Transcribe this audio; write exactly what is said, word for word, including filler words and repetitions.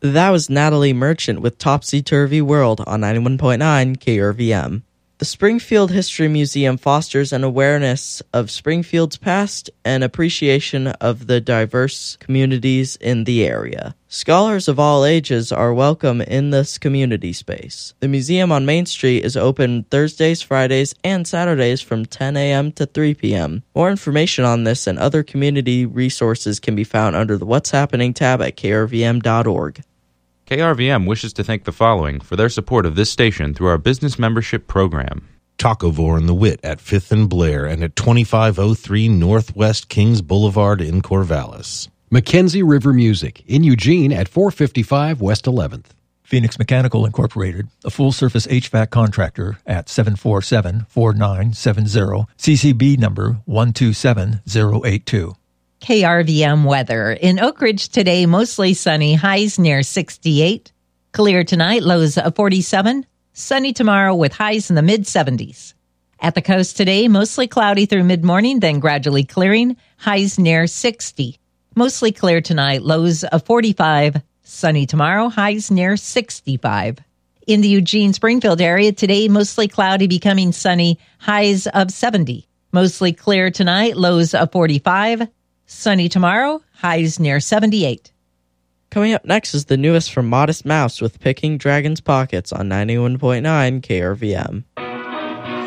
That was Natalie Merchant with Topsy Turvy World on ninety-one point nine K R V M. The Springfield History Museum fosters an awareness of Springfield's past and appreciation of the diverse communities in the area. Scholars of all ages are welcome in this community space. The museum on Main Street is open Thursdays, Fridays, and Saturdays from ten a.m. to three p.m. More information on this and other community resources can be found under the What's Happening tab at K R V M dot org. K R V M wishes to thank the following for their support of this station through our business membership program. Tacovore and the Wit at fifth and Blair and at twenty-five oh three Northwest Kings Boulevard in Corvallis. Mackenzie River Music in Eugene at four fifty-five West eleventh. Phoenix Mechanical Incorporated, a full-service H V A C contractor at seven four seven, four nine seven zero, C C B number one two seven zero eight two. K R V M weather. In Oak Ridge today, mostly sunny, highs near sixty-eight. Clear tonight, lows of forty-seven. Sunny tomorrow with highs in the mid-seventies. At the coast today, mostly cloudy through mid-morning, then gradually clearing, highs near sixty. Mostly clear tonight, lows of forty-five. Sunny tomorrow, highs near sixty-five. In the Eugene-Springfield area today, mostly cloudy, becoming sunny, highs of seventy. Mostly clear tonight, lows of forty-five. Sunny tomorrow, highs near seventy-eight. Coming up next is the newest from Modest Mouse with Picking Dragon's Pockets on ninety-one point nine K R V M.